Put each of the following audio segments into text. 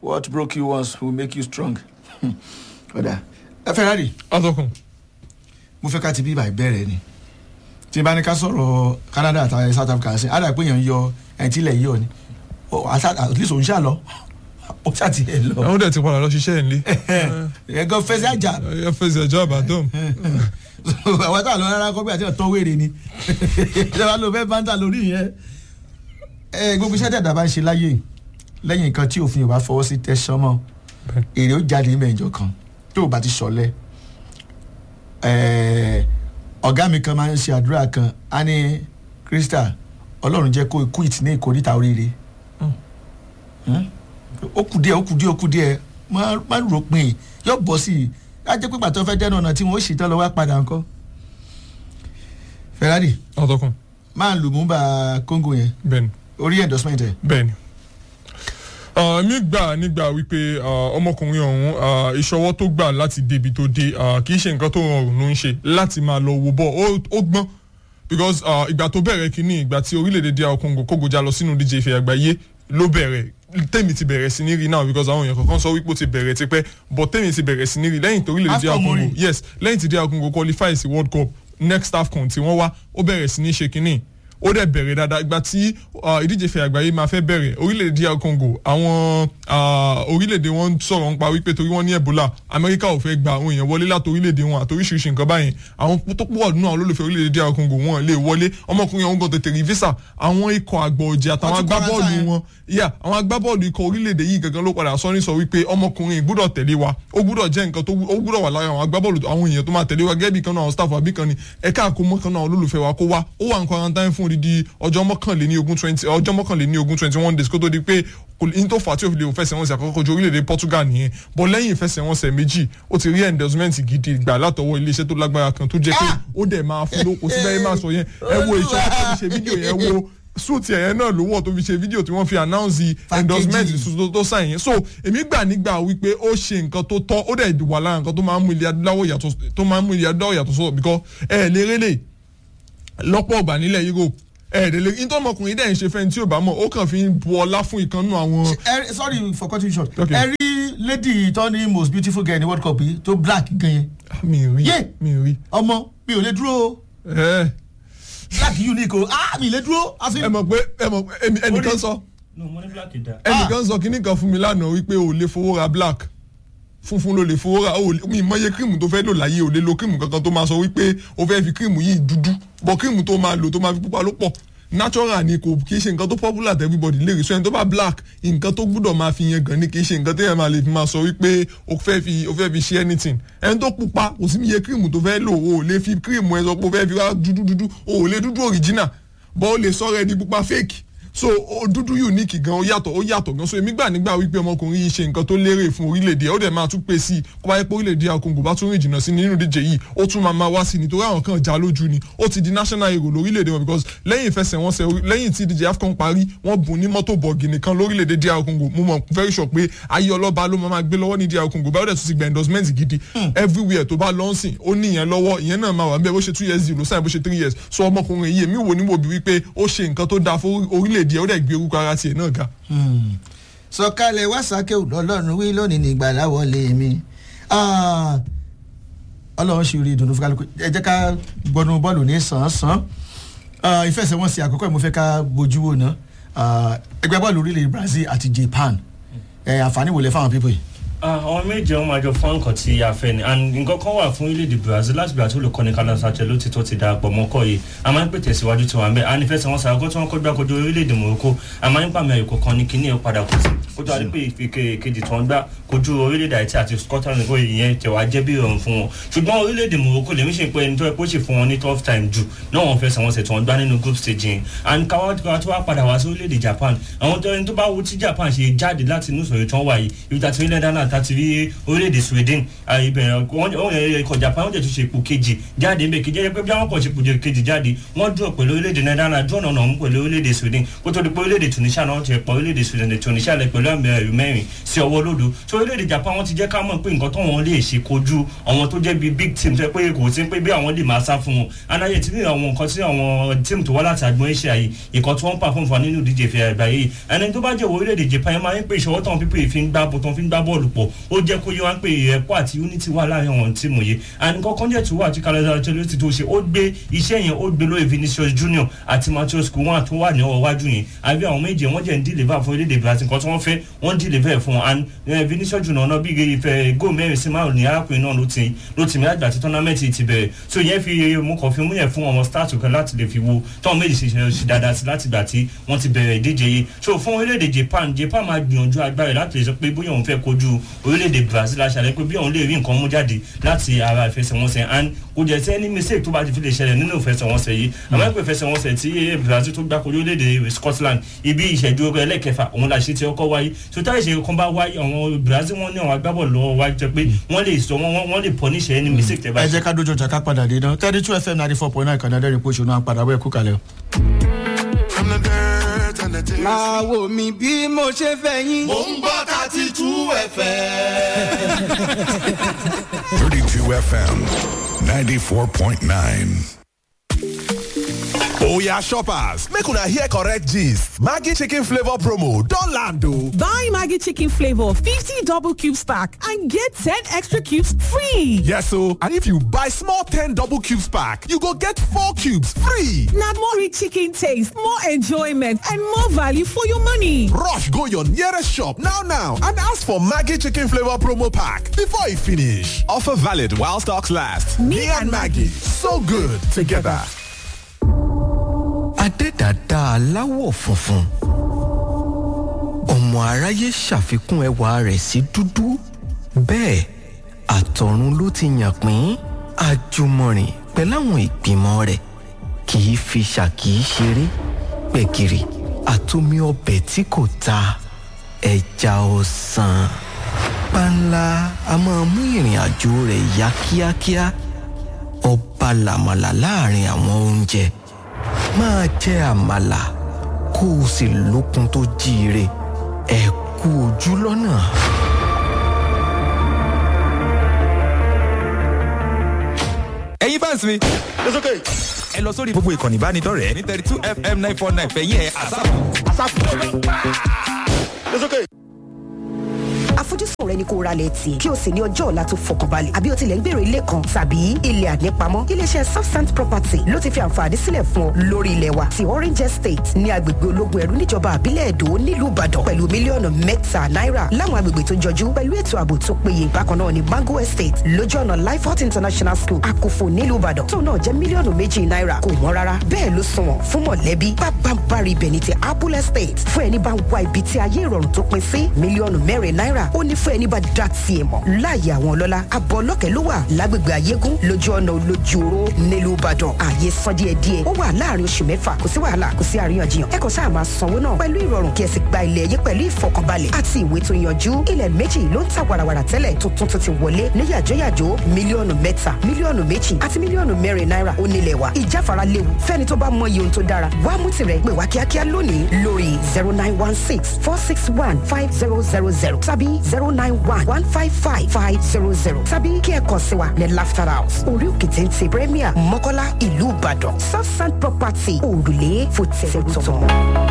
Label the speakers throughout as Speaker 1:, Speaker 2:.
Speaker 1: what broke you once will make you strong. Ọ̀dà Ferrari.
Speaker 2: Ọ̀tọ̀kùn.
Speaker 1: Mo fẹ́ ká ti bí ìbà ìbẹ̀rẹ̀ ni. Tí n bá ní ká sọ̀rọ̀ Canada àti South Africa sí, á dà pé èèyàn yọ ẹni tí ilẹ̀ yìí ọ̀ ni. At least òun ṣà lọ. Ó ṣà ti ẹ̀ lọ.
Speaker 2: Àwọn dẹ̀ ti padà lọ ṣiṣẹ́ ìlé.
Speaker 1: Ẹ̀gọ́ fẹsẹ̀ àjà.
Speaker 2: Ẹ fẹsẹ̀ ẹjọ́ àbádọ́m.
Speaker 1: Àwọn táwọn lọ rárá kọ́ bí àti ọ̀tọ́ wèrè ni. Ìjọba ló fẹ́ báńtà lórí yẹn. Gbogbo iṣẹ́ tẹ̀dá bá ń ṣe láyé lẹ́yìn nǹkan tí òfin Yorùbá fọwọ́ sí tẹ̀sán mọ́ èrè ó jáde níbẹ̀ ìjọ kan tó o bá ti ṣọlẹ̀. Ọ̀gá mi kan máa ń ṣe àdúrà kan á ní Krista Ọlọ́run jẹ́ kó quit ní ìkórìtà oríire. Ó kù díẹ̀ má rò pin yóò bọ́ sí i á jẹ́ pé pàtó fẹ́ dẹ́nu ọ̀nà tí wọ́n ó ṣètò lọ́wọ́ padà ńkọ́. Ferrari.
Speaker 2: Ọ̀tọ̀kùn.
Speaker 1: Máa lù mú bá Congo yẹn.
Speaker 2: Bẹ́ẹ̀ni.
Speaker 1: Orí endorsement ẹ̀.
Speaker 2: Bẹ́ẹ̀ni. Mi gbà nígbà wípé ọmọkùnrin ọ̀hún ìṣọwọ́ tó gbà láti débi tó dé kì í ṣe nǹkan tó rọrùn ló ń ṣe láti máa lọ wo bọ́ ó gbọ́n because ìgbà tó bẹ̀rẹ̀ kínní ìgbà tí orílẹ̀-èdè DR Congo kógojá lọ sínú díje ìfẹ́ àgbáyé ló bẹ̀rẹ̀ tèmi ti bẹ̀rẹ̀ sí ní rí now because àwọn èèyàn kankan sọ wípé ó ti bẹ̀rẹ̀ tipẹ́ but tèmi ti bẹ̀rẹ̀ sí ní rí lẹ́yìn tó orílẹ̀-èdè DR Congo yes lẹ́yìn tí DR Congo qualify sí World Cup next AFCON tí wọ́n wá ó bẹ̀rẹ̀ sí ní ṣe kínní ó dẹ̀ bẹ̀rẹ̀ dáadáa ìgbà tí ìdíje ìfẹ́ àgbáyé máa fẹ́ bẹ̀rẹ̀ orílẹ̀-èdè DR Congo àwọn orílẹ̀-èdè wọn sọ̀rọ̀ nípa wípé torí wọ́n ní Ebola Amẹ́ríkà ò fẹ́ gba àwọn èèyàn wọlé láti orílẹ̀-èdè wọn àti oríṣiríṣi nǹkan báyìí àwọn tó pọ̀ nínú àwọn olólùfẹ́ orílẹ̀-èdè DR Congo wọn lè wọlé ọmọkùnrin ọ̀hún gan tètè rí visa àwọn ikọ̀ àgbọ̀ ọ̀jẹ̀ àtàwọn agbábọ́ọ̀lù wọn àwọn agbábọ́ọ̀lù ikọ̀ orílẹ̀-èdè yìí gangan ló padà sọ ní sọ wípé ọmọkùnrin gbọ́dọ̀ tẹ̀lé wa ó gbọ́dọ̀ jẹ́ nǹkan tó ó gbọ́dọ̀ wà lára àwọn agbábọ́ọ̀lù àwọn èèyàn tó máa tẹ̀lé wa gẹ́gẹ́ bí kan náà àwọn staff àbí kan ni ẹ̀ka àkómọ́ kan náà olólùfẹ́ wa kó wá ó wà ní quarantine fún odidi ọjọ́ mọ́kànléní ogún 21 days kó tó di pé in tó fà tí ó fi lè fẹsẹ̀wọnsẹ̀ àkọ́kọ́ ju orílẹ̀-èdè Portugal nìyẹn bọ́ lẹ́yìn ìfẹsẹ̀wọnsẹ̀ méjì ó ti rí endorsement gidi gbà látọwọ́ iléeṣẹ́ tó lágbára kan tó jẹ́ pé ó dẹ̀ máa fún lóko síbẹ̀ yẹn máa sọ yẹn ẹ wo ìṣọ́ tó fi ṣe fídíò yẹn wo suit ẹ̀yẹn náà ló wọ̀ tó fi ṣe fídíò tí wọ́n fi announce endorsement tó sign yẹn so èmi gbà nígbà wípé ó ṣe nǹkan tó tọ́ ó dẹ̀ wà lára nǹkan tó máa ń mú ilé adúláwọ̀ yàtọ̀ sọ̀rọ̀ because lérélè lọ́pọ̀ ọ̀gbà nílẹ̀ Europe ẹ̀ẹ́dẹ̀lẹ̀ ní tọ́mọkùnrin dẹ̀ ń ṣe fẹ́ni tí ò bá mọ̀ ó kàn fi ń bu ọlá fún ìkànnù àwọn.
Speaker 1: Sorry for cutting short ẹ rí lady tó ní most beautiful girl ní World Cup yìí tó black gan yẹn.
Speaker 2: mi rí
Speaker 1: ọmọ mi ò lè dúró o. Black unique o mi lè dúró.
Speaker 2: ẹ mọ̀ pé ẹnìkan sọ ẹnìkan sọ kíní kan fún mi lánàá wípé o lè fowó ra black funfun ló lè fowó ra mi mọye kírímù tó fẹ́ lò láyé ò lè lo kírímù kankan tó máa sọ wípé o fẹ́ fi kírímù yìí dúdú bọ́ kírímù tó máa lò tó máa fi pupa ló pọ̀ natural ni kò kì í ṣe nǹkan tó popular to everybody lè rí so ẹni tó bá black nǹkan tó gbúdọ̀ máa fi yẹn gan ni kì í ṣe nǹkan tó yẹn máa lè fi máa sọ wípé o fẹ́ fi ṣe anything ẹni tó pupa kò sí iye kírímù tó fẹ́ lò o lè fi kírímù ẹ sọ pé o fẹ́ fi wá dúdú o lè dúdú original bọ́ o lè sọ̀rọ̀ ẹni pupa fake so dúdú unique gan ó yàtọ̀ gan so èmi gbà nígbà wípé ọmọkùnrin yìí ṣe nǹkan tó lérè fún orílẹ̀-èdè ó dẹ̀ máa tún pè sí i kó bá yẹ pé orílẹ̀-èdè Congo bá tún rìn jìnnà sí nínú ìdíje yìí ó tún máa wá sí i nítorí àwọn kan já lójú ni ó ti di national hero lórílẹ̀-èdè wọn because lẹ́yìn ìfẹsẹ̀wọnsẹ̀ lẹ́yìn tí ìdíje AFCON parí wọ́n bùn ní mọ́tò bọ̀gì nìkan lórílẹ̀-èdè DR Congo mo mọ̀ very sure pé ayé ọlọ́ba ló máa gbé lọ́wọ́ ní DR Congo báyọ̀ dẹ̀ tún ti gba endorsement gidi everywhere tó bá lọ́nsìn ó ní ìyẹn lọ́wọ́ ìyẹn náà máa wà bẹ́ẹ̀ bó ṣe 2 years ló sáyẹn bó ṣe 3 years so ọmọkùnrin yìí èmi wò ní mo bí wípé ó ṣe nǹkan tó dáa fún orílẹ̀-èdè ó dẹ̀ gbé orúkọ ara tiẹ̀ náà ga.
Speaker 1: Sọ̀kalẹ̀ wáṣákẹ́ Ọlọ́run wí lónìí nígbà láwọlé mi Ọlọ́run ṣe rí ìdùnnú fún kálukú ẹ jẹ́ ká gbọ́dún bọ́ọ̀lù ní sàn-án ìfẹsẹ̀wọnsẹ̀ àkọ́kọ́ yìí mo fẹ́ ká bójú wò ná ẹgbẹ́ bọ́ọ̀lù orílẹ̀ Brazil àti Japan àǹfààní wò lẹ fáwọn pípọ̀ yìí.
Speaker 3: àwọn méje wọn máa jọ fún nǹkan tí a fẹ́ ni and nǹkan kan wà fún orílẹ̀-èdè Brazil láti bí àti olùkọ́ni Carlos Ancelotti tó ti darapọ̀ mọ́kọ́ yìí a máa ń pè tẹ̀síwájú tí wọ́n bẹ́ẹ̀ a nífẹ̀ẹ́ sẹ́wọ́n sàkókò tí wọ́n kọ́ gbá kojú orílẹ̀-èdè Morocco a máa ń pàmì ẹ̀yọ̀ kọ̀ọ̀kan ní kíní ẹ̀ padà kò sí kójú àdé pé kejì tí wọ́n gbá kojú orílẹ̀-èdè Haiti àti Scotland kó ìyẹn tẹ̀wá jẹ́ bí ìrọ̀rùn fún wọn ṣùgbọ́n orílẹ̀-èdè Morocco lèmi ṣe pé ẹni tó ẹ kó ṣe fún wọn ní tough time jù náà wọ́n fẹ́ sẹ́wọ́n sẹ̀ tí wọ́n gbá nínú group stage yẹn and káwá tó wá padà wá sí orílẹ̀-èdè Japan àwọn tó ẹni tó bá wo tí Japan ṣe jáde láti inú ìṣòro tí wọ́n wà yìí ibi tàbí orílẹ̀-èdè náà Switzerland àti rí orílẹ̀-èdè Sweden ìbẹ̀rẹ̀ ikọ̀ Japan wọ́n jẹ́ tún ṣe ipò kejì jáde ń bẹ̀ kí jẹ́ pé bí àwọn kọ̀ ṣe ipò kejì jáde wọ́n dúró pẹ̀lú orílẹ̀-èdè Netherlands dúró ọ̀nà ọ̀hún pẹ̀lú orílẹ̀-èdè Sweden kó tó di pé orílẹ̀-èdè Tunisia náà ti pọ̀ orílẹ̀-èdè Sweden Tunisia lẹ̀ pẹ̀lú àmì ẹ̀rù mẹ́rin sí ọwọ́ lódò so orílẹ̀-èdè Japan wọ́n ti jẹ́ ká mọ̀ pé nǹkan tó wọn lè ṣe kojú àwọn tó jẹ́ bíi big team tó yẹ pé kò sí pé bí àwọn lè máa sá fún wọn anáyẹ tí ní àwọn nǹkan tí àwọn team tó wá láti àgbọn Asia yìí ìkan tí wọ́n ń pa fún nínú ìdíje ìfẹ́ àgbáyé yìí ẹni tó bá jẹ́ orílẹ̀-èdè Japan yẹn máa ń pè ìṣọwọ́ táwọn pípé fi ń gbá bọ́ọ̀lù pọ̀ ó jẹ́ kó yẹ wá ń pè ẹ̀kọ́ àti unity wà láàrin àwọn tíìmù yìí and nǹkan jẹ́ tó wà tí Carlo Ancelotti tó ṣe ó gbé iṣẹ́ yẹn ó gbé lórí Vinicius Junior àti Matheus Cunha tó wà ní ọwọ́ wájú yẹn àbí àwọn méje wọ́n jẹ́ ń deliver fún orílẹ̀-èdè Brazil nǹkan tí wọ́n fẹ́ wọ́n deliver fún wọn and Vinicius Junior náà bí ìfẹ́ góò mẹ́rin sí márùn ní arákùnrin náà ló ti mí àgbà tí tọ́námẹ́ǹtì ti bẹ̀rẹ̀ so yẹn fi mú kàn fi mú yẹn fún ọmọ start kan láti lè fi wo tọ́ méjì ṣe dáadáa sí láti gbà tí wọ́n ti bẹ̀rẹ̀ ìdíje yìí so fún orílẹ̀-èdè Japan máa gbìyànjú agbára láti lè sọ pé bóyá òun fẹ́ kojú orílẹ̀-èdè Brazil aṣàlẹ̀ pé bí òun lè rí nǹkan mú jáde láti ara ìfẹsẹ̀wọnsẹ̀ and kò jẹ́ sí any mistake tó bá ti fi lè ṣẹlẹ̀ nínú ìfẹsẹ̀wọnsẹ̀ yìí àmọ́ ẹgbẹ́ ìfẹsẹ̀wọnsẹ̀ tí Brazil tó gbá kojú orílẹ̀-èdè Scotland ibi ìṣẹ́jú ẹlẹ́kẹfà òun la ṣe ti ọkọ̀ wáyé so táyì ṣe kan bá wáyé àwọn Brazil wọn ní àwọn agbábọ̀ọ̀lù lọ́wọ́ wáyé jẹ́ pé wọ́n lè sọ wọ́n lè punish any mistake tẹ́ bá
Speaker 1: ẹ jẹ́ ká dójú ọjà ká padà dé náà 32 FM 94.9 kan náà dẹ́rìn pòṣù náà padà wẹ̀ kú kalẹ̀.
Speaker 4: máa wò mí bí mo ṣe fẹ́ yín.
Speaker 5: Mo ń gbọ́ 32 FM.
Speaker 6: 32 FM 94.9.
Speaker 7: Oya shoppers, make una hear correct gist. Maggi chicken flavor promo don land o.
Speaker 8: Buy Maggi chicken flavor 50 double cubes pack and get 10 extra cubes free.
Speaker 7: Yes o, and if you buy small 10 double cubes pack, you go get 4 cubes free.
Speaker 8: Na more rich chicken taste, more enjoyment and more value for your money.
Speaker 7: Rush go your nearest shop now and ask for Maggi chicken flavor promo pack before e finish. Offer valid while stocks last. Me and Maggi, so good together.
Speaker 9: Adédàdá aláwọ̀ funfun ọmọ aráyé ṣàfikún ẹwà rẹ̀ sí dúdú bẹ́ẹ̀ àtọ̀run ló ti yàn pín àjùmọ̀rìn pẹ̀láwọn ìgbìmọ̀ rẹ̀ kì í fi ṣàkì í ṣeré gbẹ̀gìrì àtomi ọbẹ̀ tí kò ta ẹja ọ̀sán panla a máa mú ìrìn àjò rẹ̀ yá kíákíá ọba làmàlà láàrin àwọn oúnjẹ máa jẹ àmàlà kó o sì lókun tó jíire ẹ kú ojú lọ́nà.
Speaker 10: ẹ̀yin fans mi.
Speaker 5: It's okay.
Speaker 10: ẹ lọ sórí gbogbo ìkànnì ìbánidọ́rẹ̀ẹ́ ní 32 FM 949 fẹ̀yìn ẹ̀ àsáàpù.
Speaker 5: It's okay.
Speaker 11: àfojúsùn rẹ ni kó ra lẹ̀ tì kí o sì ní ọjọ́ ọ̀la tó fọkànbalẹ̀ àbí o tilẹ̀ ń gbèrò ilé kan tàbí ilẹ̀ ànípamọ́ iléeṣẹ́ Southsand Property ló ti fi àǹfààní sílẹ̀ fún ọ lórí ilẹ̀ wa ti Orange Estate ní agbègbè ológun ẹ̀rú níjọba àbílẹ̀ Ẹ̀dó nílùú Ìbàdàn pẹ̀lú mílíọ̀nù mẹ́ta náírà láwọn agbègbè tó jọjú pẹ̀lú ètò ààbò tó péye bákan náà ní Mango Estate lójú ọ̀nà Lifehouse International School Àkófò nílùú Ìbàdàn tó náà jẹ́ mílíọ̀nù méjì náírà kò wọ́n rárá bẹ́ẹ̀ ló sunwọ̀n fún mọ̀lẹ́bí pápánbárì ibẹ̀ ní ti Apple Estate fún ẹni bá ń wá ibi tí ayé ìrọ̀rùn tó pin sí mílíọ̀nù mẹ́rin náírà ó ní fún ẹni bá dá tiẹ̀ mọ̀ láàyè àwọn ọlọ́lá abọ́ ọlọ́kẹ́ ló wà lágbègbè Ayégún lójú ọ̀nà Olójúoró nílùú Ìbàdàn ààyè san díẹ̀díẹ̀ ó wà láàrin oṣù mẹ́fà kò sí wàhálà kò sí àríyànjiyàn ẹ kàn sáà máa sanwó náà pẹ̀lú ìrọ̀rùn kí ẹ sì gba ilẹ̀ yín pẹ̀lú ìfọkànbalẹ̀ àti ìwé tó yanjú ilẹ̀ méjì ló ń ta wàràwàrà tẹ́lẹ̀ tuntun tó ti wọlé ní yàjóyàjó mílíọ̀nù mẹ́ta mílíọ̀nù méjì àti mílíọ̀nù mẹ́rin náírà ó nílẹ̀ wa ìjáfara léwu fẹ́ni tó bá mọ iye ohun tó dára wá mú tirẹ̀ pè wá kíákíá lónìí lórí 0916-461-5000 tàbí 091-155-500 tàbí kí ẹ kàn sí wa ní Laughter House orí òkè téńté Premier Mọ́kọ́lá ìlú Ìbàdàn Southsand Property òrùlé fòtẹ́ẹ̀tọ̀.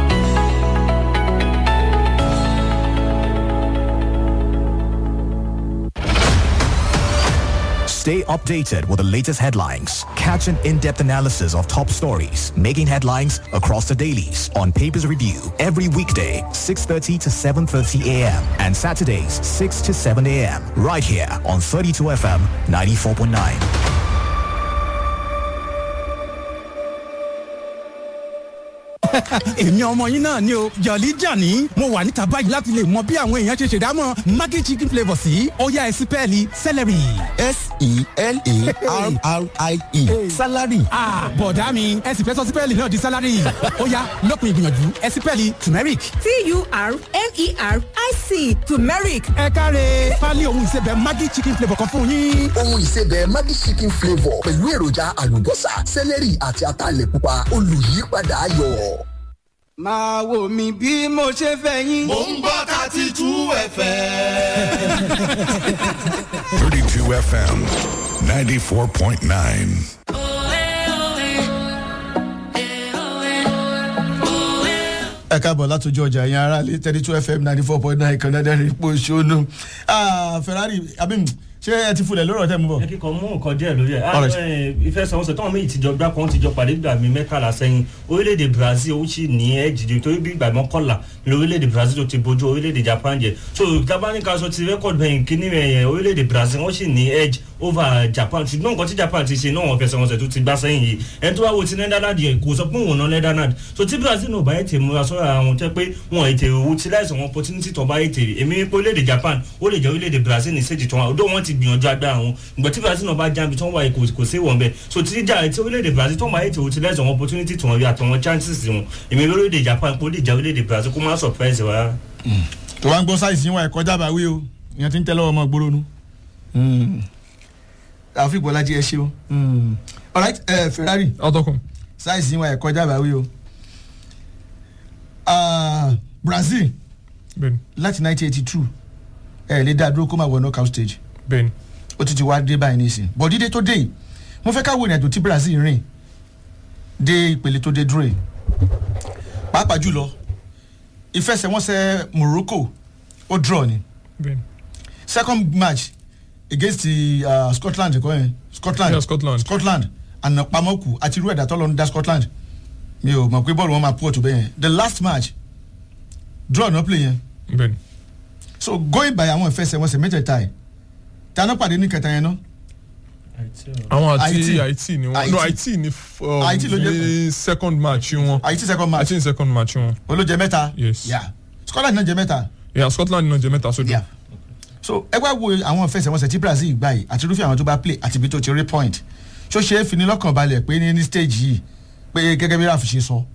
Speaker 12: Stay updated with the latest headlines. Catch an in-depth analysis of top stories making headlines across the dailies on Papers Review every weekday 6:30 to 7:30 a.m. and Saturdays 6 to 7 a.m. right here on 32 FM 94.9.
Speaker 6: èmi ọmọ yín náà ni o jọ̀lí jàní mo wà níta báyìí láti lè mọ bí àwọn èèyàn ṣe ṣèdámọ̀ maggi chicken flavour sí ó yá ẹ sí pẹ́ẹ́lí celery.
Speaker 13: S-E-L-A-R-R-I-E salary.
Speaker 6: bọ̀dá mi ẹ sì fẹ́ sọ sí pẹ́ẹ́lì náà di salary ó yá lópin ìgbìyànjú ẹ sí pẹ́ẹ́lì turmeric.
Speaker 8: T-U-R-M-E-R-I-C turmeric.
Speaker 6: ẹ káre pálí ohun ìsebẹ̀ maggi chicken flavour kan fún yín.
Speaker 13: ohun ìsebẹ̀ maggi chicken flavour pẹ̀lú èròjà àlùbọ́sà celery àti ataalẹ̀ pupa olùyípadà ayọ̀.
Speaker 4: máa wò mí bí mo ṣe fẹ́ yín.
Speaker 5: Mo ń gbọ́ 32 FM.
Speaker 14: 32 FM 94.9.
Speaker 1: ẹ káàbọ̀ látọjú ọjà yẹn ara lé 32 FM 94.9 kan dáadáa ní ipò ìṣónú Ferrari abim ṣé ẹ ti fulẹ̀ lórí ọ̀tẹ̀ mú bọ̀.
Speaker 3: ẹ kíkọ mú nǹkan díẹ̀ lórí ẹ̀ ìfẹsẹ̀wọnsẹ̀ tọ́wọ́n méjì tìjọ gbá kan tìjọ pàdé gbà mí mẹ́tàlá sẹ́yìn orílẹ̀-èdè Brazil ó sì ní ẹ̀jì torí bí ìgbà mọ́kànlá lórílẹ̀-èdè Brazil tó ti bójú orílẹ̀-èdè Japan jẹ so tabanika sọ ti rẹ́kọ̀dù bẹ́yìn kíní ẹ̀yẹ orílẹ̀-èdè Brazil wọ́n sì ní edge over Japan ṣùgbọ́n nǹkan tí Japan ti ṣe náà wọ́n fẹsẹ̀wọnsẹ̀ tó ti gbá sẹ́yìn yìí ẹni tó wá wo ti Netherlands yẹ kò sọ pé òun náà Netherlands so tí Brazil náà bá yẹ tè múra sọ́ra àwọn tẹ́ pé wọ́n ètè utilize wọn opportunity tó bá yẹ tè èmi pé orílẹ̀-èdè Japan ó lè jẹ́ orílẹ̀-èdè Brazil ní stage tó wọn ọdún wọn ti gbìyànjú agbára wọn ìgbà tí Brazil náà bá jáàmbi tó ń wáyé kò sí wọn bẹ́ẹ̀ so tí orílẹ̀-èdè Brazil tó máa yẹ tè utilize wọn opportunity tó wọn rí àtàwọn chances wọn èmi orílẹ̀-èdè Japan kó lè jẹ́ orílẹ̀-èdè Brazil kó má surprise wa.
Speaker 1: tó wá ń gbọ́ sáìsì yín wá ẹ̀kọ́ jábà wí o ìyẹn ti ń tẹ́lẹ̀ ọmọ gbóró nu àfi Bọ́lájí ẹ ṣe o alright Ferrari
Speaker 2: ọtọkùn
Speaker 1: sáìsì yín wá ẹ̀kọ́ jábà wí o Brazil láti 1982 ẹ lè dá dúró kó máa wọ knockout stage
Speaker 2: bẹ́ẹ̀ni
Speaker 1: ó ti wá dé báyìí nísìn bọ̀ dídé tó dé yìí mo fẹ́ ká wo ìrìnàjò tí Brazil rìn dé ìpele tó dé dúró yìí pàápàá jùlọ ìfẹsẹ̀wọnsẹ̀ Morocco ó draw ni second match against the Scotland Scotland ànàpamọ́kù àti irú ẹ̀dá tó lọ ń dá Scotland mi ò mọ̀ pé bọ́ọ̀lù wọn máa pọ̀ tó bẹ́yẹn the last match draw no play yẹn so going by àwọn ìfẹsẹ̀wọnsẹ̀ mẹ́tẹ̀ẹ̀ta ẹ̀ tàná pàdé ní kẹta yẹn náà.
Speaker 2: àwọn Haiti ni wọn no Haiti ni second match wọn
Speaker 1: Haiti second match
Speaker 2: wọn.
Speaker 1: olójẹ mẹ́ta.
Speaker 2: yes
Speaker 1: Scotland náà jẹ mẹ́ta.
Speaker 2: Scotland náà jẹ mẹ́ta sódò.
Speaker 1: so ẹ wá wo àwọn ìfẹsẹ̀wọnsẹ̀ tí Brazil gbà yìí àti irúfẹ́ àwọn tó bá play àti ibi tó ti rí point ṣó ṣe é fi ní lọ́kàn balẹ̀ pé ní stage yìí pé gẹ́gẹ́ bí Raf ṣe sọ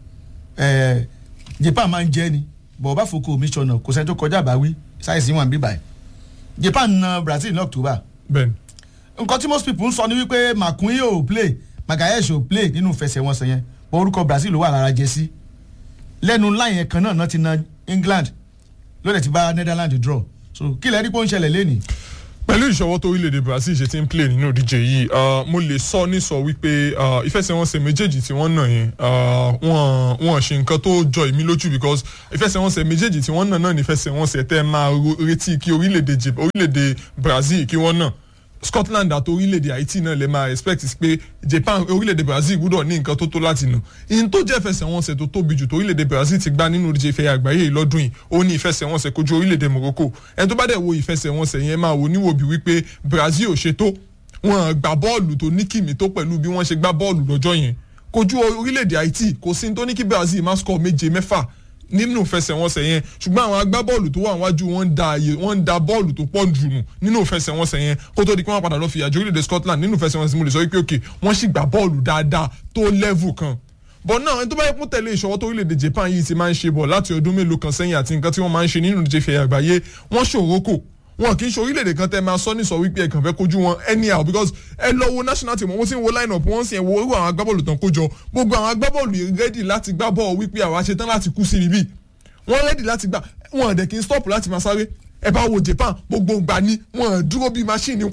Speaker 1: Japan máa ń jẹ́ ni bọ̀ bá foko omi sọ̀nà kò sẹ́ni tó kọjá àbáwí sáyẹ̀sì wọn bí báyìí Japan na Brazil ní October.
Speaker 2: bẹ́ẹ̀ni.
Speaker 1: nǹkan tí most people ń sọ ni wípé Makuyi ò play Magayesh ò play nínú ìfẹsẹ̀wọnsẹ̀ yẹn bọ̀ orúkọ Brazil ló wà lára jẹ́sí lẹ́nu láyẹn kan náà ti na England lóde ti bá Netherlands draw so kí lẹ́ẹ̀rí pé ó ń ṣẹlẹ̀ lẹ́nìí.
Speaker 2: pẹ̀lú ìṣọwọ́ tó orílẹ̀-èdè Brazil ṣe ti ń play nínú ìdíje yìí mo lè sọ wípé ìfẹsẹ̀wọnsẹ̀ méjèèjì tí wọ́n nà yẹn wọ́n ṣe nǹkan tó jọ èmi lójú because ìfẹsẹ̀wọnsẹ̀ méjèèjì tí wọ́n nà náà ní ìfẹsẹ̀wọnsẹ̀ tẹ́ máa retí kí orílẹ̀-èdè Brazil kí wọ́n nà Scotland àti orílẹ̀-èdè Haiti náà lè máa expect pé Japan orílẹ̀-èdè Brazil gbọ́dọ̀ ní nǹkan tó láti nà ìyẹn tó jẹ́ ìfẹsẹ̀wọnsẹ̀ tó tóbi jù tó orílẹ̀-èdè Brazil ti gbá nínú ìdíje ìfẹ́ àgbáyé lọ́dún yìí ó ní ìfẹsẹ̀wọnsẹ̀ kojú orílẹ̀-èdè Morocco ẹni tó bá dẹ̀ wo ìfẹsẹ̀wọnsẹ̀ yẹn máa wò níwòbí wípé Brazil ò ṣe tó wọn gbá bọ́ọ̀lù tó ní kìmí tó pẹ̀lú bí wọ́n ṣe gbá bọ́ọ̀lù lọ́jọ́ yẹn kojú orílẹ̀-èdè Haiti kò sí ní tó ní kí Brazil má score 7-6 nínú ìfẹsẹ̀wọnsẹ̀ yẹn ṣùgbọ́n àwọn agbábọ́ọ̀lù tó wà níwájú wọ́n ń da bọ́ọ̀lù tó pọ̀ jù nù nínú ìfẹsẹ̀wọnsẹ̀ yẹn kó tó di pé wọ́n padà lọ fi àjò orílẹ̀-èdè Scotland nínú ìfẹsẹ̀wọnsẹ̀ mo lè sọ wípé òkè wọ́n sì gbá bọ́ọ̀lù dáadáa tó level kan but náà ẹni tó bá yẹ kó tẹ̀lé ìṣọwọ́ tó orílẹ̀-èdè Japan yìí ti máa ń ṣe bọ̀ láti ọdún mélòó kan sẹ́yìn àti nǹkan tí wọ́n máa ń ṣe nínú ìdíje ìfẹ́ àgbáyé wọ́n ṣòro kò wọn kì í ṣe orílẹ̀-èdè kan tẹ́ máa sọ ní sọ wípé ẹ̀kàn fẹ́ kojú wọn anyhow because ẹ lọ wo national team wọ́n sì ń wo line up wọ́n sì ń wo irú àwọn agbábọ́ọ̀lù tán kójọ gbogbo àwọn agbábọ́ọ̀lù ready láti gbá bọ́ọ̀ wípé àwa ṣetán láti kú sí ibi wọ́n ready láti gbà wọ́n ọ̀dẹ̀ kì í stop láti máa sáré ẹ bá wo Japan gbogbo ìgbà ni wọ́n dúró bíi machine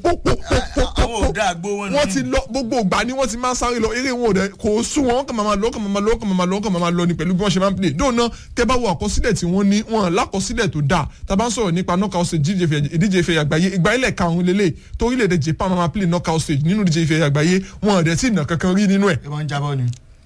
Speaker 2: wọ́n ti lọ gbogbo ìgbà ni wọ́n ti máa sáré lọ eré wọn ò dẹ̀ kò sún wọn kàn máa lọ ní pẹ̀lú bí wọ́n ṣe máa ń play dóònà tẹ́ bá wo àkọsílẹ̀ tí wọ́n ní wọn lákọsílẹ̀ tó dáa tá a bá ń sọ̀rọ̀ nípa knockout stage ìdíje ìfẹ́ àgbáyé ìgbà ilẹ̀ karùn-ún lélẹ̀ torílẹ̀-èdè Japan máa play knockout stage nínú ìdíje ìfẹ́ àgbáyé wọn ò dẹ̀ tí ì nà kankan rí nínú ẹ̀.
Speaker 1: ẹ máa ń jábọ́ ni.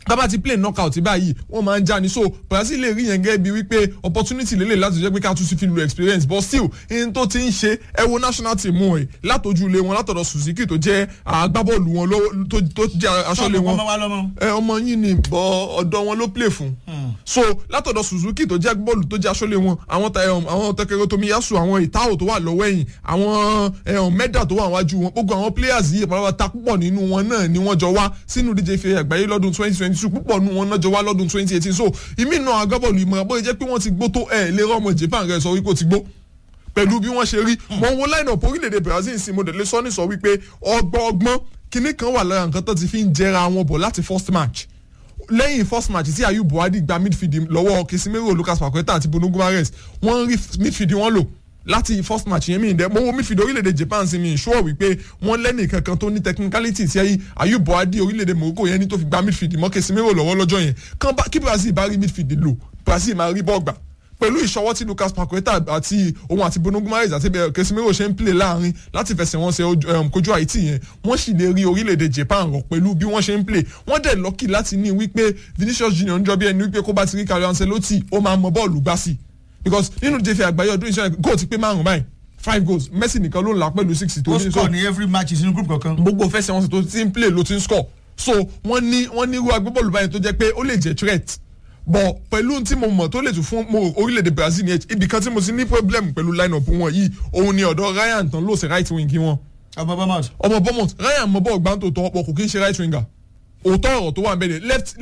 Speaker 2: tábà ti play knockout báyìí wọ́n máa ń já ni so Brazil lè rí yẹn gẹ́gẹ́ bí wípé opportunity lélẹ̀ láti jẹ́ pé ká tún sí fi lu experience but still in tó ti ń ṣe ẹ wo national team wọn ẹ̀ látọjú ilé wọn látọ̀dọ̀ Suzuki tó jẹ́ agbábọ́ọ̀lù wọn tó jẹ́ aṣọ́lé wọn ọmọ yín ni bọ́ ọ̀dọ̀ wọn ló play fún so látọ̀dọ̀ Suzuki tó jẹ́ agbábọ́ọ̀lù tó jẹ́ aṣọ́lé wọn àwọn Takeru Tomiyasu àwọn Itao tó wà lọ́wọ́ ẹ̀yìn àwọn Meda tó wà wájú wọn gbogbo àwọn players yìí pàápàá púpọ̀ nínú wọn náà ni wọ́n jọ wá sínú díje ife àgbáyé lọ́dún 2022 púpọ̀ nínú wọn náà jọ wá lọ́dún 2018 so ìmí náà agbábọ́ọ̀lù ìmọ̀ àbóyè jẹ́ pé wọ́n ti gbó tó lè rọ́mọ Japan rẹ̀ sọ wípé ó ti gbó pẹ̀lú bí wọ́n ṣe rí mọ̀ wọn line up orílẹ̀-èdè Brazil sí modèlé sọ́ni sọ wípé ọgbọ́n kinní kan wà lára nǹkan tó ti fi ń jẹra wọn bọ̀ láti first match lẹ́yìn first match tí Ayub Buhari gba midfield lọ́wọ́ Casemiro Lucas Paqueta àti Bruno Guimaraes wọ́n rí midfield wọn lò láti first match yẹn mi ìdẹ mo wo midfield orílẹ̀-èdè Japan sí mi ìṣúwọ̀ wípé wọ́n lẹ́nì kankan tó ní technicality tí Ayub Buhari orílẹ̀-èdè Morocco yẹn ní tó fi gba midfield mọ́ Casemiro lọ́wọ́ lọ́jọ́ yẹn kí Brazil bá rí midfield lò Brazil máa rí bọ́ọ̀gbà pẹ̀lú ìṣọwọ́ tí Lucas Paqueta àti òun àti Bruno Guimaraes àti Casemiro ṣe ń play láàrin láti fẹsẹ̀ wọn ṣe kojú Haiti yẹn wọ́n sì lè rí orílẹ̀-èdè Japan rọ̀ pẹ̀lú bí wọ́n ṣe ń play wọ́n dẹ̀ lọ́kì láti ní wípé Vinicius Junior ń jọ bí ẹni wípé kó bá ti rí Carlo Ancelotti ó máa mọ bọ́ọ̀lù gbá sí because nínú jẹ́fẹ̀ àgbáyé ọdún ìṣẹ́ goal ti pé 5 báyìí 5 goals Messi nìkan ló ń la pẹ̀lú 6 tó ní.
Speaker 1: ó score ní every match sínú group kankan.
Speaker 2: gbogbo fẹsẹ̀ wọn tó ti ń play ló ti ń score so wọ́n ní irú agbábọ́ọ̀lù báyìí tó jẹ́ pé ó lè jẹ́ threat but pẹ̀lú tí mo mọ̀ tó lè tún fún orílẹ̀-èdè Brazil ní ibì kan tí mo ti ní problem pẹ̀lú line-up wọn yìí òun ni ọ̀dọ̀ Ryan tán ló ṣe right wing wọn. ọmọ Bournemouth Ryan mọ bọ́ọ̀ gbáǹtò tó ọ̀pọ̀ kò kí ń ṣe right winger òótọ́ ọ̀rọ̀ tó wà ń bẹ̀rẹ̀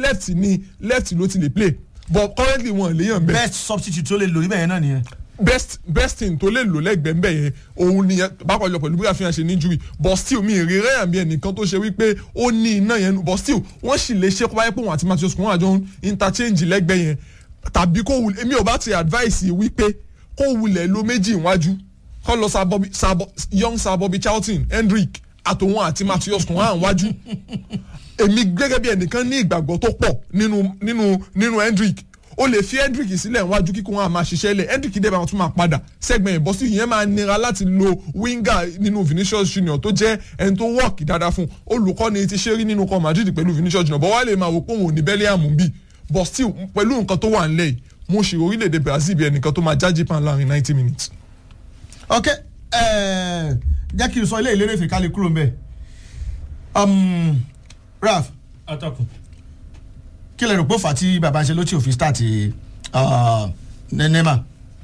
Speaker 2: left ló ti lè play but currently wọn lè yàn bẹ́ẹ̀.
Speaker 1: best substitute tó lè lò níbẹ̀ yẹn náà nìyẹn.
Speaker 2: best thing tó lè lò lẹ́gbẹ̀ẹ́ mbẹ̀ yẹn òun ni bákọ̀jọ pẹ̀lú bí àfihàn ṣe ní injury but still mi rí Ryan bí ẹnìkan tó ṣe wípé ó ní iná yẹn but still wọ́n sì lè ṣe kó báyẹ̀ pé òun àti Matheus Cunha àjọ interchange lẹ́gbẹ̀ẹ́ yẹn tàbí kó wulẹ̀ èmi ò bá ti advice wípé kó wulẹ̀ lo méjì iwájú kó lọ Sir Bobby Charlton Hendrick àtòun àti Matheus Cunha wájú èmi gẹ́gẹ́ bí ẹnìkan ní ìgbàgbọ́ tó pọ̀ nínú Hendrick o lè fi Hendrick sílẹ̀ níwájú kíkún wọn a máa ṣiṣẹ́ lẹ̀ Hendrick dẹ̀ bá tún máa padà sẹ́gbẹ̀ẹ́ bọ́sí ìyẹn máa nira láti lo winger nínú Vinicius Junior tó jẹ́ ẹni tó wọ́ọ̀kì dáadáa fún olùkọ́ni ti ṣe rí nínú kan Madrid pẹ̀lú Vinicius Junior bọ́ wá lè máa wò pé òun ò ní Bellingham bí but still pẹ̀lú nǹkan tó wà nílẹ̀ yìí mo ṣe orílẹ̀-èdè Brazil bí ẹnìkan tó máa já Japan láàrin 90 minutes.
Speaker 1: ok jẹ́ kí n sọ ilé ìlérè ìfìkálẹ̀ kúrò ń bẹ̀ Ralph
Speaker 3: atọ́kùn
Speaker 1: kí lè rò pé ó fà á tí baba Ancelotti ò fi start Neymar.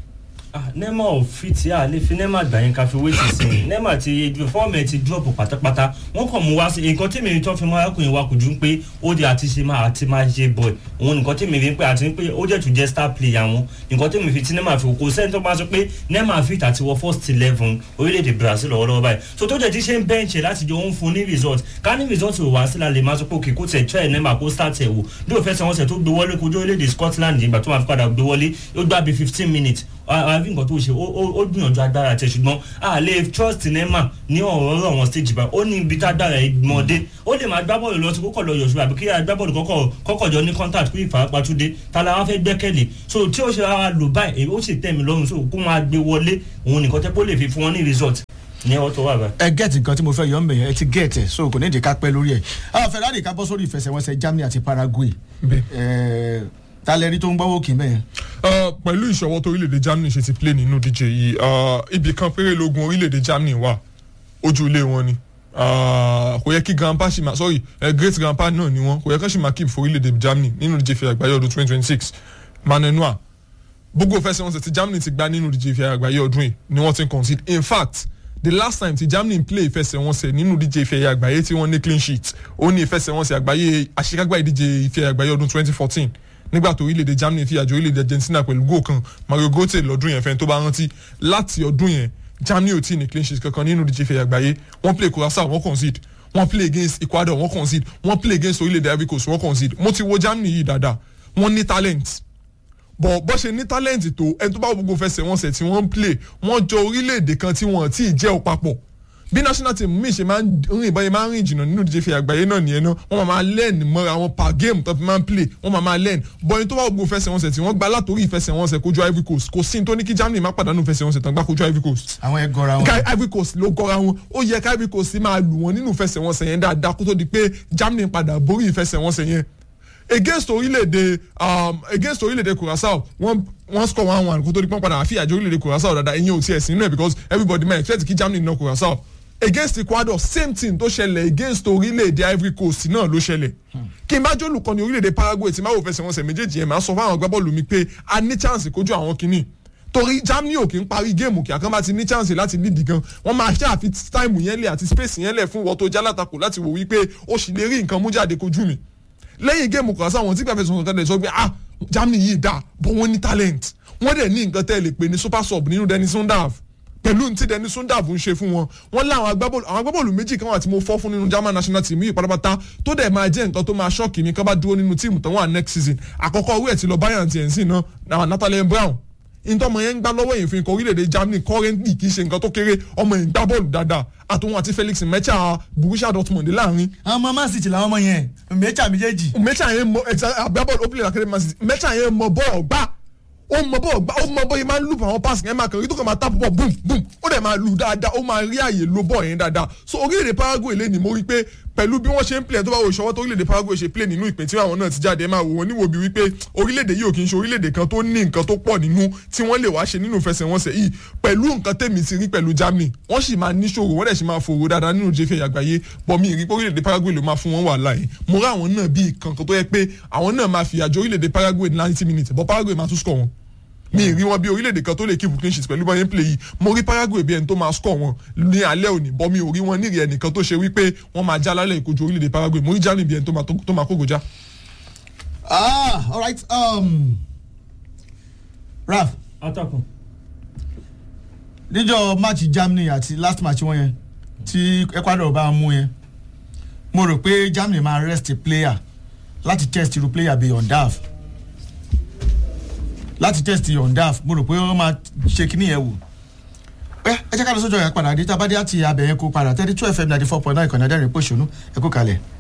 Speaker 3: Neymar ò fi tí a lè fi Neymar gbà yín ká fi wé sí sin Neymar ti fọ́ọ̀mù ẹ̀ ti drop pátápátá wọ́n kàn mú wá sí nǹkan tí mi tó fi mọ́ arákùnrin wa kò ju pé ó di àti ṣe máa ṣe boy òun nǹkan tí mi fi ń pè àti pé ó jẹ́ tún jẹ́ star player wọn nǹkan tí mi fi tí Neymar fi kò sẹ́ni tó bá sọ pé Neymar fit àti wọ first 11 orílẹ̀-èdè Brazil lọ́wọ́lọ́wọ́ báyìí so tó jẹ́ tí ṣe ń bẹ́ǹchẹ̀ láti jọ ń fún ní result ká ní result ò wá sílá lè máa sọ pé òkè kó tẹ̀ try Neymar kó start ẹ̀ wò bí ò fẹ́ sọ wọn sẹ̀ tó gbé wọlé kojú orílẹ̀-èdè Scotland ìgbà tó máa fi padà gbé wọlé ó gbà bí 15 minutes àbí nǹkan tó ṣe ó gbìyànjú agbára tẹ ṣùgbọ́n a lè trust Neymar ní ọ̀rọ̀ wọn stage bá ó ní ibi tá dára ìmọ̀ọ́dé ó lè máa gbá bọ́ọ̀lù lọ sí kókò lọ yọ̀ṣù àbí kí gbá bọ́ọ̀lù kọ́kọ̀ jọ ní contact kó ìfarapa tún dé tala wọn fẹ́ gbẹ́kẹ̀lé so tí ó ṣe ara lò báyìí ó sì tẹ̀ mí lọ́rùn so kó máa gbé wọlé òun nìkan tẹ́ pé ó lè fi fún wọn ní result ní ọ̀tọ̀ wà báyìí.
Speaker 1: ẹ gẹ́ẹ̀tì nǹkan tí mo fẹ́ yọ ọ́nbẹ̀yẹn ẹ ti gẹ́ẹ̀tì so kò ní ìdí ká pẹ́ lórí ẹ̀ Ferrari ká bọ́ sórí ìfẹsẹ̀wọnsẹ̀ Germany àti Paraguay talẹ́rí tó ń gbọ́wọ́ kì í bẹ́yẹn.
Speaker 2: pẹ̀lú ìṣọwọ́ tó orílẹ̀-èdè Germany ṣe ti play nínú díje yìí ibì kan péré lógun orílẹ̀-èdè Germany wà ojú ilé wọn ni kò yẹ kí grandpa ṣì máa great grandpa náà ni wọn kò yẹ kí wọ́n ṣì máa keep for orílẹ̀-èdè Germany nínú díje ìfẹ́ àgbáyé ọdún 2026 Manenua gbogbo ìfẹsẹ̀wọnsẹ̀ tí Germany ti gbá nínú díje ìfẹ́ àgbáyé ọdún yìí ni wọ́n ti ń concede in fact the last time ti Germany play ìfẹsẹ̀wọnsẹ̀ nínú díje ìfẹ́ àgbáyé tí wọ́n ní clean sheet ó ní ìfẹsẹ̀wọnsẹ̀ àgbáyé àṣekágbá ìdíje ìfẹ́ àgbáyé ọdún 2014 nígbà tó orílẹ̀-èdè Germany fi àjọ orílẹ̀-èdè Argentina pẹ̀lú góò kan Mario Götze lọ́dún yẹn fẹ́ni tó bá rántí láti ọdún yẹn Germany ò tí ì ní clean sheet kankan nínú díje ìfẹ́ àgbáyé wọ́n play Curaçao wọ́n concede wọ́n play against Ecuador wọ́n concede wọ́n play against orílẹ̀-èdè Ivory Coast wọ́n concede mo ti wo Germany yìí dáadáa wọ́n ní talent bọ́ ṣe ní talent tó ẹni tó bá gbogbo fẹsẹ̀ wọn sẹ̀ tí wọ́n ń play wọ́n jọ orílẹ̀-èdè kan tí wọ́n ti jẹ́ ò papọ̀ bí national team mi ṣe máa ń rìn báyìí máa ń rìn jìnnà nínú ìdíje ìfẹ́ àgbáyé náà nìyẹn náà wọ́n máa learn mọ́ra wọn per game tó fi máa ń play wọ́n máa learn bọ́yìn tó bá gbogbo fẹsẹ̀wọnsẹ̀ tí wọ́n gba látòrí ìfẹsẹ̀wọnsẹ̀ kojú Ivory Coast kò sí ní tó ní kí Germany má pàdánù fẹsẹ̀wọnsẹ̀ tán gbá kojú Ivory Coast.
Speaker 1: àwọn ẹ gọra wọn.
Speaker 2: Ivory Coast ló gọra wọn ó yẹ ká Ivory Coast máa lù wọn nínú ìfẹsẹ̀wọnsẹ̀ yẹn dáadáa kó tó di pé Germany padà borí ìfẹsẹ̀wọnsẹ̀ yẹn against orílẹ̀-èdè Curaçao wọ́n score 1-1 kó tó di pọ́n padà àfi àjọ orílẹ̀-èdè Curaçao dáadáa ìyẹn ò tiẹ̀ sí inú ẹ̀ because everybody might expect kí Germany náà Curaçao against Ecuador same thing tó ṣẹlẹ̀ against orílẹ̀-èdè Ivory Coast náà ló ṣẹlẹ̀ kí n bá jólùkọ́ ní orílẹ̀-èdè Paraguay tí máa wò fẹsẹ̀wọnsẹ̀ méjèèjì yẹn máa sọ fún àwọn agbábọ́ọ̀lù mi pé a ní chance kojú àwọn kìíní torí Germany ò kí ń parí géèmù kí àkànbá ti ní chance láti lead gan wọ́n máa ṣe àfi time yẹn lẹ̀ àti space yẹn lẹ̀ fún wọ́n tó já látakò láti wò wípé ó sì lè rí nǹkan mú jáde kojú mi lẹ́yìn géèmù kan sáwọn tí gbàgbé sọ̀rọ̀ tẹ́lẹ̀ sọ pé Germany yìí dá bọ́ wọ́n ní talent wọ́n dẹ̀ ní nǹkan tẹ́ lè pè ní super sub nínú Denis Sundav pẹ̀lú tí Denis Sundav ń ṣe fún wọn wọ́n láwọn agbábọ́ọ̀lù méjì kan wà tí mo fọ́ fún nínú German national team yìí pátápátá tó dẹ̀ máa jẹ́ nǹkan tó máa ṣọ́ọ̀kì mi kán bá dúró nínú tíìmù tán wà next season àkọ́kọ́ owó ẹ̀ ti lọ Bayern ti ẹ̀ ń sìn náà Natalie Brown ìtọ́mọ yẹn ń gbá lọ́wọ́ ìfin kan orílẹ̀-èdè Germany currently kì í ṣe nǹkan tó kéré ọmọ yẹn gbá bọ́ọ̀lù dáadáa àtòun àti Felix Mecha Borussia Dortmund láàrin.
Speaker 1: àwọn Man City làwọn ọmọ yẹn Mecha méjèèjì.
Speaker 2: Mecha yẹn mọ agbábọ́ọ̀lù ó play academy Man City Mecha yẹn mọ bọ́ọ̀ gbá ó mọ bọ́ọ̀ yẹn máa ń loop àwọn pass yẹn máa kàn rí tó kàn máa tap ball boom boom ó dẹ̀ máa lù dáadáa ó máa rí àyè lo bọ́ọ̀ yẹn dáadáa so orílẹ̀-èdè Paraguay lé ní mo rí pé pẹ̀lú bí wọ́n ṣe ń play tó bá wo ìṣọwọ́ tó orílẹ̀-èdè Paraguay ṣe play nínú ìpín tí àwọn náà ti jáde máa wò wọ́n níwò bí wípé orílẹ̀-èdè yìí ò kì í ṣe orílẹ̀-èdè kan tó ní nǹkan tó pọ̀ nínú tí wọ́n lè wá ṣe nínú ìfẹsẹ̀wọnsẹ̀ yìí pẹ̀lú nǹkan tèmi ti rí pẹ̀lú Germany wọ́n sì máa níṣòro wọ́n dẹ̀ sì máa fòrò dáadáa nínú jẹ́fẹ̀ àgbáyé bọ̀ mi ìrí pé orílẹ̀-èdè Paraguay ló máa fún wọn wàhálà yìí mo rí àwọn náà bí kankan tó yẹ pé àwọn náà máa fi àjọ orílẹ̀-èdè Paraguay 90 minutes bọ̀ Paraguay máa tún score wọn mi rí wọn bí orílẹ̀-èdè kan tó lè keep clean sheet pẹ̀lú bọ́yẹn play yìí mo rí Paraguay bí ẹni tó máa score wọn ní alẹ́ òní bọ́ mi ò rí wọn nírì ẹnìkan tó ṣe wípé wọ́n máa já lálẹ́ ìkojú orílẹ̀-èdè Paraguay mo rí Germany bí ẹni tó máa kógo já.
Speaker 1: All right Raf
Speaker 3: atakun
Speaker 1: níjọ́ match Germany àti last match wọn yẹn tí Ecuador bá mú yẹn mo rò pé Germany máa rest a player láti test irú player bíi Ondaf láti test Ondaf mo rò pé wọ́n máa ṣe kíní yẹn wò ẹ jẹ́ ká lọ sójú ọ̀yà padà dé tábàdé àti abẹ̀yẹn kó padà 32 FM 94.9 ìkànnì adẹ́rìn pòṣónú ẹ kú kalẹ̀.